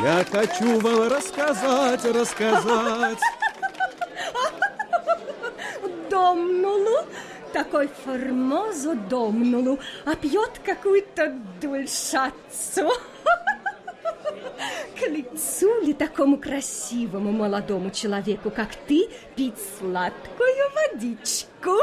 Я хочу вам рассказать. Домнулу, такой формозу домнулу, а пьет какую-то дульшацу. К лицу ли такому красивому молодому человеку, как ты, пить сладкую водичку?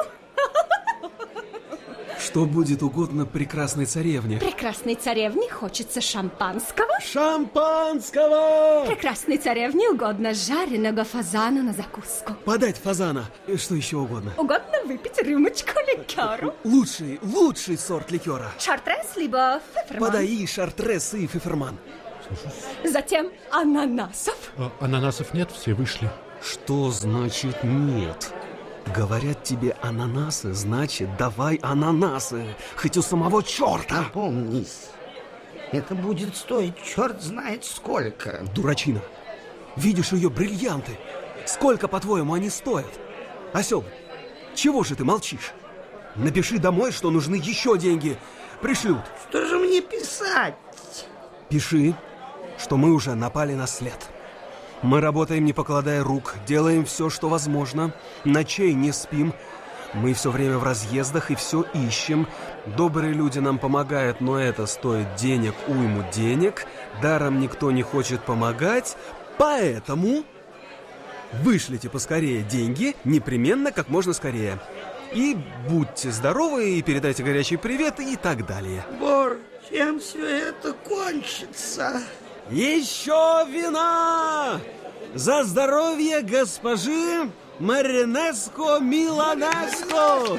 Что будет угодно прекрасной царевне? Прекрасной царевне хочется шампанского. Шампанского! Прекрасной царевне угодно жареного фазана на закуску. Подать фазана. Что еще угодно? Угодно выпить рюмочку ликеру. Лучший сорт ликера. Шартрес, либо феферман. Подай и шартрес, и феферман. Затем ананасов. Ананасов нет, все вышли. Что значит нет? Говорят тебе ананасы, значит, давай ананасы. Хоть у самого черта. Помнись, это будет стоить черт знает сколько. Дурачина, видишь ее бриллианты? Сколько, по-твоему, они стоят? Осел, чего же ты молчишь? Напиши домой, что нужны еще деньги. Пришлют. Что же мне писать? Пиши, что мы уже напали на след. Мы работаем, не покладая рук, делаем все, что возможно, ночей не спим. Мы все время в разъездах и все ищем. Добрые люди нам помогают, но это стоит денег, уйму денег. Даром никто не хочет помогать, поэтому вышлите поскорее деньги, непременно, как можно скорее. И будьте здоровы, и передайте горячий привет, и так далее. Бор, чем все это кончится? Еще вина! За здоровье госпожи Маринеско Миланеско!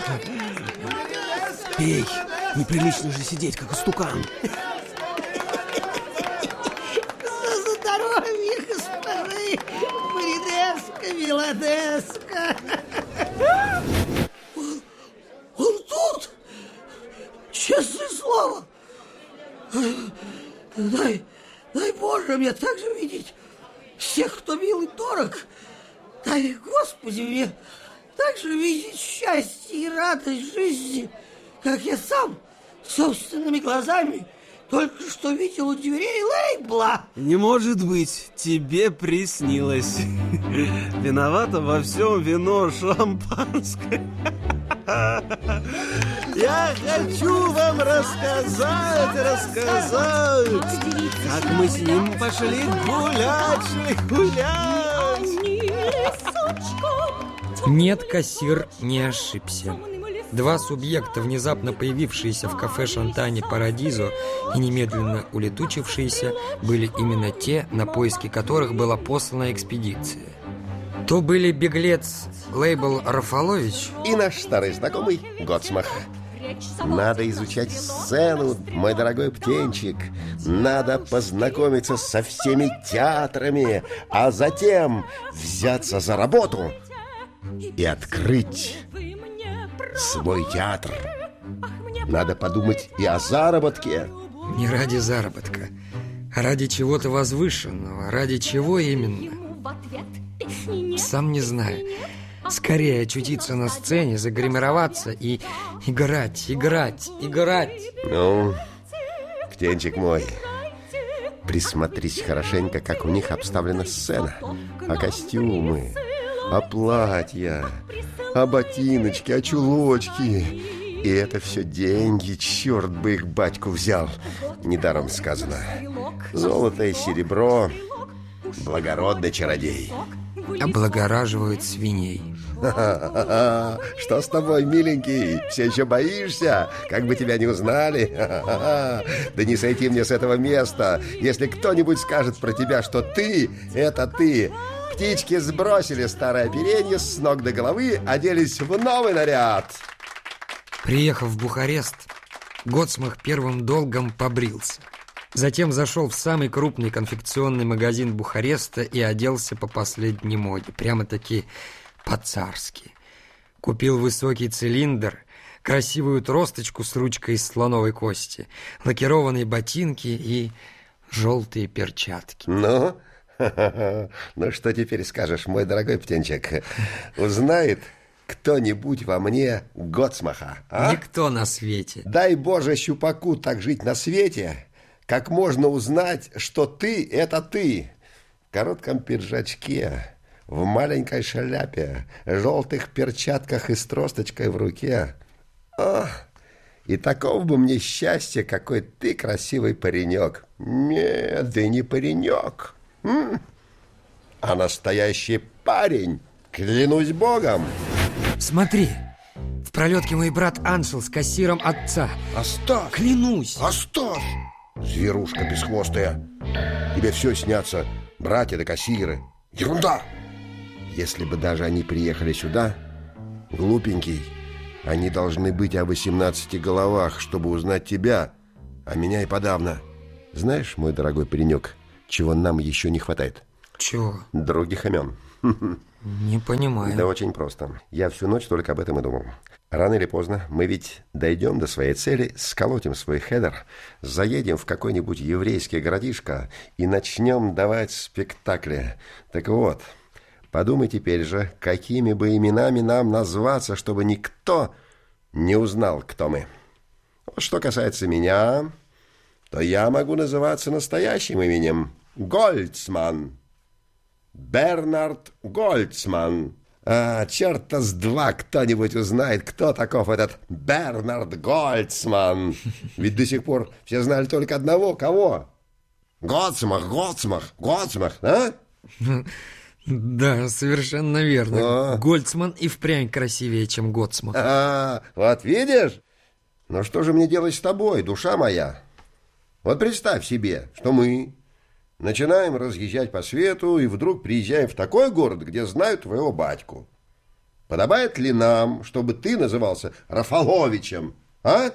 Пей, неприлично же сидеть, как истукан. За здоровье госпожи Маринеско Миланеско! Он тут! Честное слово! Дай Боже мне так же видеть всех, кто мил и дорог. Дай, Господи, мне так же видеть счастье и радость жизни, как я сам собственными глазами только что видел у дверей лейбла. Не может быть, тебе приснилось. Виновато во всем вино шампанское. Я хочу вам рассказать, как мы с ним пошли гулять. Нет, кассир не ошибся. Два субъекта, внезапно появившиеся в кафе Шантане Парадизо и немедленно улетучившиеся, были именно те, на поиски которых была послана экспедиция. То были беглец Лейбл Рафалович и наш старый знакомый Готсмах. Надо изучать сцену, мой дорогой птенчик. Надо познакомиться со всеми театрами, а затем взяться за работу и открыть свой театр. Надо подумать и о заработке. Не ради заработка, а ради чего-то возвышенного. Ради чего именно? Сам не знаю. Скорее очутиться на сцене, загримироваться и играть. Ну, птенчик мой, присмотрись хорошенько, как у них обставлена сцена. А костюмы, а платья, а ботиночки, а чулочки. И это все деньги, черт бы их батьку взял. Недаром сказано: золото и серебро — благородный чародей. Облагораживают свиней. Что с тобой, миленький? Все еще боишься? Как бы тебя не узнали? Да не сойти мне с этого места, если кто-нибудь скажет про тебя, что ты — это ты. Птички сбросили старое оперение с ног до головы, оделись в новый наряд. Приехав в Бухарест, Готсмах первым долгом побрился. Затем зашел в самый крупный конфекционный магазин Бухареста и оделся по последней моде, прямо-таки по-царски. Купил высокий цилиндр, красивую тросточку с ручкой из слоновой кости, лакированные ботинки и желтые перчатки. Ну, что теперь скажешь, мой дорогой птенчик? Узнает кто-нибудь во мне Готсмаха, а? Никто на свете. Дай Боже щупаку так жить на свете, как можно узнать, что ты – это ты? В коротком пиджачке, в маленькой шляпе, желтых перчатках и с тросточкой в руке. Ах, и такого бы мне счастья, какой ты красивый паренек. Нет, ты не паренек, а настоящий парень, клянусь Богом. Смотри, в пролетке мой брат Аншел с кассиром отца. Оставь! Клянусь! Оставь! Зверушка бесхвостая. Тебе все снятся, братья да кассиры. Ерунда! Если бы даже они приехали сюда, глупенький, они должны быть о 18 головах, чтобы узнать тебя, а меня и подавно. Знаешь, мой дорогой паренек, чего нам еще не хватает? Чего? Других имен. Не понимаю. Да очень просто. Я всю ночь только об этом и думал. Рано или поздно мы ведь дойдем до своей цели, сколотим свой хедер, заедем в какой-нибудь еврейский городишко и начнем давать спектакли. Так вот, подумай теперь же, какими бы именами нам назваться, чтобы никто не узнал, кто мы. Вот что касается меня, то я могу называться настоящим именем Гольцман. Бернард Гольцман. Черта с два кто-нибудь узнает, кто таков этот Бернард Гольцман. Ведь до сих пор все знали только одного. Кого? Гоцмах, а? Да, совершенно верно. Гольцман и впрямь красивее, чем Гоцмах. Вот видишь? Ну что же мне делать с тобой, душа моя? Вот представь себе, что мы начинаем разъезжать по свету и вдруг приезжаем в такой город, где знают твоего батьку. Подобает ли нам, чтобы ты назывался Рафаловичем, а?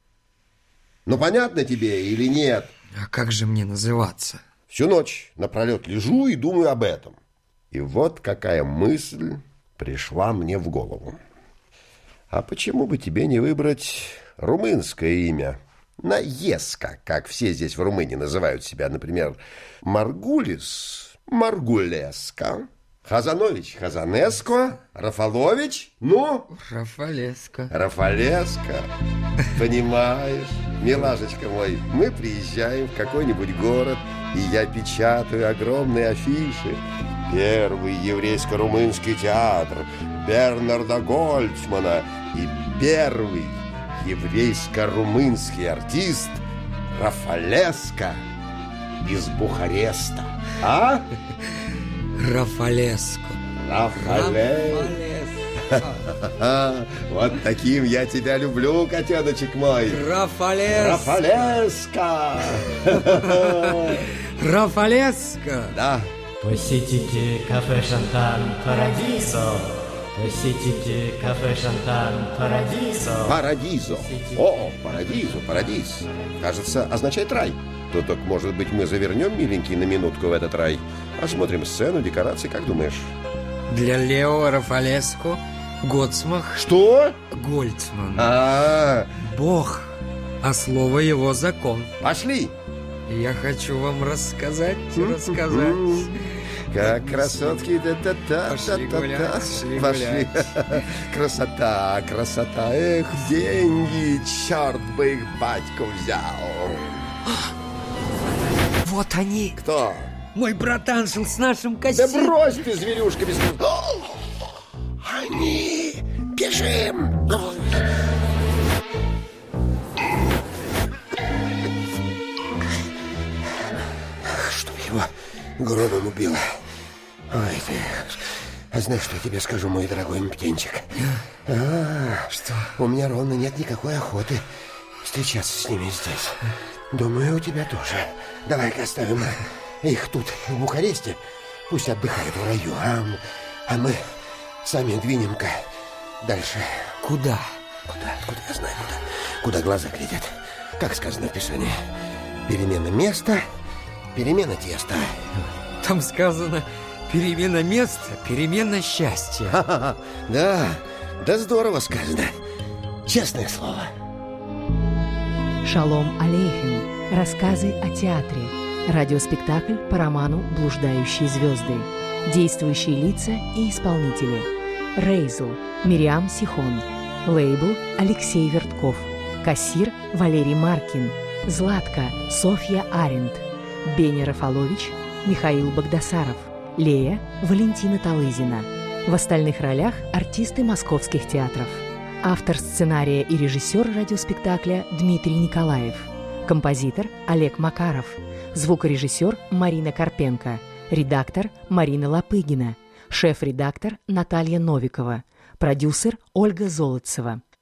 Ну, понятно тебе или нет? А как же мне называться? Всю ночь напролет лежу и думаю об этом. И вот какая мысль пришла мне в голову. А почему бы тебе не выбрать румынское имя? Наеска, как все здесь в Румынии называют себя, например, Маргулис, Маргулеска, Хазанович, Хазанеско, Рафалович, ну? Рафалеско. Рафалеско, понимаешь, милашечка мой, мы приезжаем в какой-нибудь город, и я печатаю огромные афиши. Первый еврейско-румынский театр Бернарда Гольцмана и первый еврейско-румынский артист Рафалеско из Бухареста. А? Рафалеско. Рафалеско. Вот таким я тебя люблю, котеночек мой. Рафалеско. Рафалеско. Да. Посетите кафе «Шантан Парадизо». Посетите кафе «Шантан Парадизо». Парадизо. О, парадизо, парадиз. Кажется, означает рай. То так, может быть, мы завернем, миленький, на минутку в этот рай. Осмотрим сцену, декорации, как думаешь? Для Лео Рафалеско Гоцмах. Что? Гольцман. Бог, а слово его закон. Пошли. Я хочу вам рассказать. Как красотки, Пошли гулять. Красота, красота. Эх, деньги, черт бы их батьку взял. Вот они. Кто? Мой брат Аншел с нашим Да кассиром. брось ты, зверюшка, без... Они! Бежим! Чтоб его громом убило. Ой, ты... А знаешь, что я тебе скажу, мой дорогой птенчик? Что? У меня ровно нет никакой охоты встречаться с ними здесь. Думаю, у тебя тоже. Давай-ка оставим их тут, в Бухаресте. Пусть отдыхают в раю, а мы сами двинем-ка дальше. Куда? Куда я знаю, куда глаза глядят. Как сказано в Писании. Перемена места, перемена теста. Там сказано: перемена места, перемена счастья. Да здорово сказано. Честное слово. Шалом алейхем. Рассказы о театре. Радиоспектакль по роману «Блуждающие звезды». Действующие лица и исполнители. Рейзл Мириам Сихон. Лейбл Алексей Вертков. Кассир Валерий Маркин. Златка Софья Аренд, Беня Рафалович Михаил Багдасаров, Лея Валентина Талызина. В остальных ролях артисты московских театров. Автор сценария и режиссер радиоспектакля Дмитрий Николаев. Композитор Олег Макаров. Звукорежиссер Марина Карпенко. Редактор Марина Лопыгина. Шеф-редактор Наталья Новикова. Продюсер Ольга Золотцева.